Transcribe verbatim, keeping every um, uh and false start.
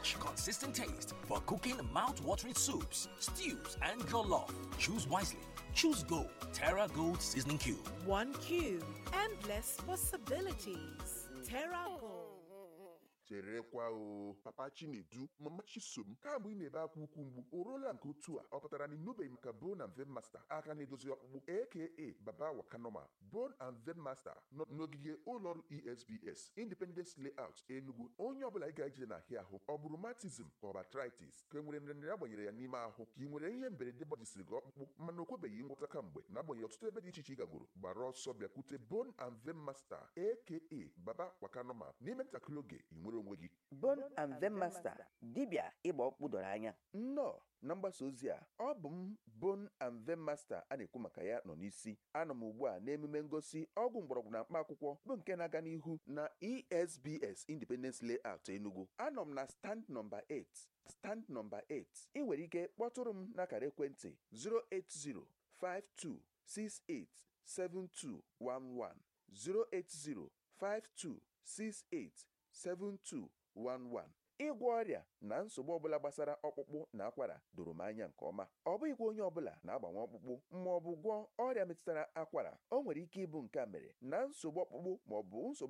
rich, consistent taste for cooking mouth-watering soups, stews, and jollof. Choose wisely. Choose Gold. Terra Gold Seasoning Cube. One cube. Endless possibilities. Terra Gold. cherekwa o papa Chinedu mama Chisom kamgbe ị na-ebe akwa ukwu mgbu o ruola nke otu a ọ pụtara na ịnụbeghị maka Bone and Vein Master aka na-edozi ọkpụkpụ aka Baba Wakanoma. Bone and Vein Master nọ n'ogige ụlọọrụ E S B S Independence Layout Enugu. Onye ọbụla ị ga-eje n'ahịa ahụ ọ bụ rheumatism ka ọ bụ arthritis ka e nwere nrịanrịa agbanyere ya n'ime ahụ ka ị nwere ihe mberede gbajisiri gị ọkpụkpụ mana o kwebeghị ngwọta kamgbe na-agbanyeghị ọtụtụ ebe dị iche iche ị gagoro gbara ọsọ bịakwute Bone and Vein Master aka Baba Wakanoma n'ime ntakịrị oge ị nwere onwe gị. Bone and Vein Master dibịa ịgba ọkpụkpụ doro anya. Nnọọ na mgbasa ozi a ọ bụ m Bone and Vein Master a na-ekwu maka ya nọ n'isi. Anọ m ugbu a n'emume ngosi ọgwụ mgbọrọgwụ na mkpa akwụkwọ bụ nke na-aga n'ihu na E S B S Independence Layout Enugu. Anọ m na stand nọmba eight. Stand nọmba eight. Ị nwere ike kpọtụrụ m n'akara ekwentị zero eight zero five two six eight seven two one one zero eight zero five two six eight seven two one one. Ịgwọ ọrịa na nsogbu ọbụla gbasara ọkpụkpụ na akwara doro m anya nke ọma. Ọ bụghịkwa onye ọbụla na-agbanwe ọkpụkpụ ma ọ bụ gwọọ ọrịa metụtara akwara. O nwere ike ịbụ nke a mere na nsogbu ọkpụkpụ ma ọ bụ nsogbu